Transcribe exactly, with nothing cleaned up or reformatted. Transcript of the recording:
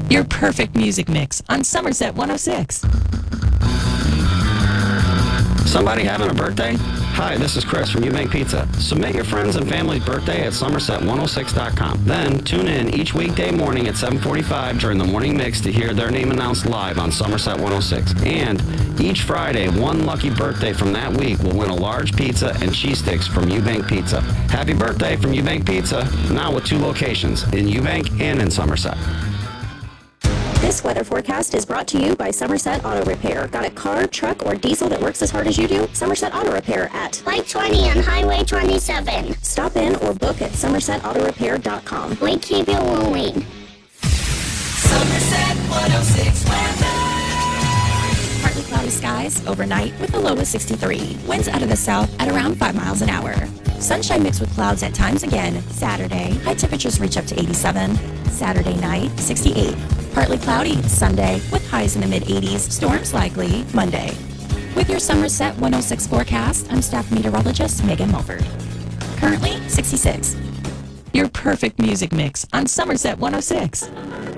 Your perfect music mix on Somerset one oh six. Somebody having a birthday? Hi, this is Chris from Eubank Pizza. Submit your friends and family's birthday at somerset one oh six dot com. Then tune in each weekday morning at seven forty-five during the morning mix to hear their name announced live on Somerset one oh six. And each Friday, one lucky birthday from that week will win a large pizza and cheese sticks from Eubank Pizza. Happy birthday from Eubank Pizza, now with two locations, in Eubank and in Somerset. This weather forecast is brought to you by Somerset Auto Repair. Got a car, truck, or diesel that works as hard as you do? Somerset Auto Repair at Light twenty on Highway twenty-seven. Stop in or book at somerset auto repair dot com. We keep you moving. Somerset one oh six weather. Partly cloudy skies overnight with a low of sixty-three. Winds out of the south at around five miles an hour. Sunshine mixed with clouds at times again. Saturday, high temperatures reach up to eighty-seven. Saturday night, sixty-eight. Partly cloudy Sunday with highs in the mid eighties. Storms likely Monday. With your Somerset one oh six forecast, I'm staff meteorologist Megan Mulford. Currently sixty-six. Your perfect music mix on Somerset one oh six.